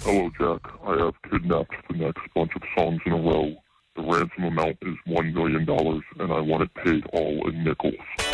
Hello, Jack. I have kidnapped the next bunch of songs in a row. The ransom amount is $1 million, and I want it paid all in nickels.